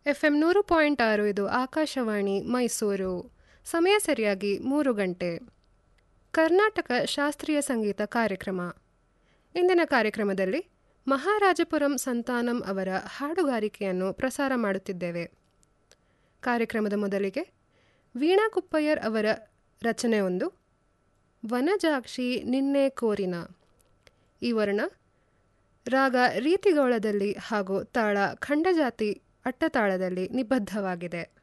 FM 100.6 ಇದು ಆಕಾಶವಾಣಿ ಮೈಸೂರು. ಸಮಯ ಸರಿಯಾಗಿ 3 ಗಂಟೆ. ಕರ್ನಾಟಕ ಶಾಸ್ತ್ರೀಯ ಸಂಗೀತ ಕಾರ್ಯಕ್ರಮ. ಇಂದಿನ ಕಾರ್ಯಕ್ರಮದಲ್ಲಿ ಮಹಾರಾಜಪುರಂ ಸಂತಾನಂ ಅವರ ಹಾಡುಗಾರಿಕೆಯನ್ನು ಪ್ರಸಾರ ಮಾಡುತ್ತಿದ್ದೇವೆ. ಕಾರ್ಯಕ್ರಮದ ಮೊದಲಿಗೆ ವೀಣಾ ಕುಪ್ಪಯ್ಯರ್ ಅವರ ರಚನೆಯೊಂದು, ವನಜಾಕ್ಷಿ ನಿನ್ನೆ ಕೋರಿನ. ಈ ವರ್ಣ ರಾಗ ರೀತಿಗೌಳದಲ್ಲಿ ಹಾಗೂ ತಾಳ ಖಂಡಜಾತಿ ಅಟ್ಟತಾಳದಲ್ಲಿ ನಿಬದ್ಧವಾಗಿದೆ.